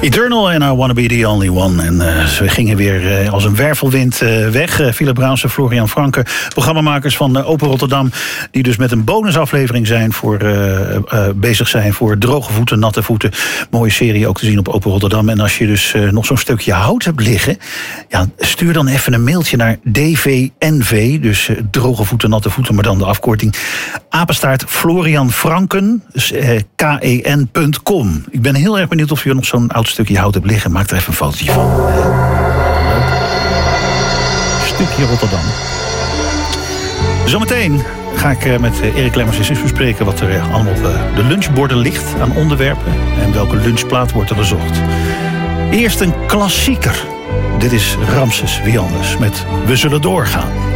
Eternal and I Wanna Be The Only One. En we gingen weer als een wervelwind weg. Philip Brouwers en Florian Franke, programmamakers van Open Rotterdam, die dus met een bonusaflevering zijn bezig zijn voor Droge Voeten, Natte Voeten. Mooie serie ook te zien op Open Rotterdam. En als je dus nog zo'n stukje hout hebt liggen, ja, stuur dan even een mailtje naar DVNV, dus Droge Voeten, Natte Voeten, maar dan de afkorting apenstaart Florian Franken, dus KEN.com. Ik ben heel erg benieuwd of je nog zo'n oud stukje hout hebt liggen. Maak er even een fotootje van. Stukje Rotterdam. Zometeen ga ik met Erik Lemmers eens bespreken wat er allemaal op de lunchborden ligt aan onderwerpen en welke lunchplaat wordt er bezocht. Eerst een klassieker. Dit is Ramses, wie anders, met We Zullen Doorgaan.